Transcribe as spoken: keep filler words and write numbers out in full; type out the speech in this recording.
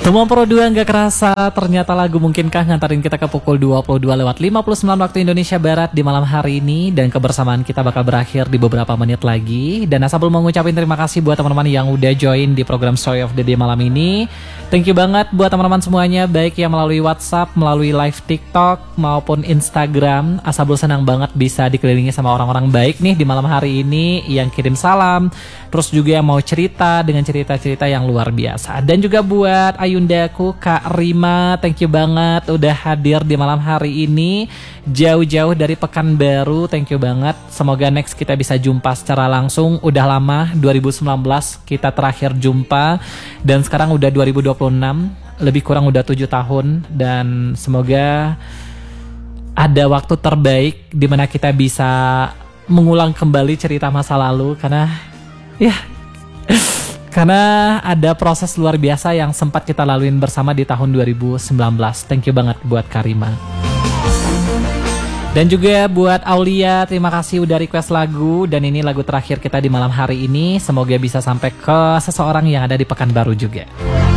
Semua Pro dua nggak kerasa, ternyata lagu mungkinkah ngantarin kita ke pukul dua puluh dua lewat lima puluh sembilan waktu Indonesia Barat di malam hari ini. Dan kebersamaan kita bakal berakhir di beberapa menit lagi. Dan Asabel mau ngucapin terima kasih buat teman-teman yang udah join di program Story of the Day malam ini. Thank you banget buat teman-teman semuanya, baik yang melalui WhatsApp, melalui live TikTok, maupun Instagram. Asabel senang banget bisa dikelilingi sama orang-orang baik nih di malam hari ini, yang kirim salam, terus juga yang mau cerita dengan cerita-cerita yang luar biasa. Dan juga buat Ayundaku, Kak Rima, thank you banget udah hadir di malam hari ini jauh-jauh dari Pekanbaru, thank you banget. Semoga next kita bisa jumpa secara langsung. Udah lama, dua ribu sembilan belas kita terakhir jumpa, dan sekarang udah dua ribu dua puluh enam, lebih kurang udah tujuh tahun. Dan semoga ada waktu terbaik di mana kita bisa mengulang kembali cerita masa lalu, karena ya karena ada proses luar biasa yang sempat kita laluin bersama di tahun dua ribu sembilan belas. Thank you banget buat Karima. Dan juga buat Aulia, terima kasih udah request lagu. Dan ini lagu terakhir kita di malam hari ini. Semoga bisa sampai ke seseorang yang ada di Pekanbaru juga.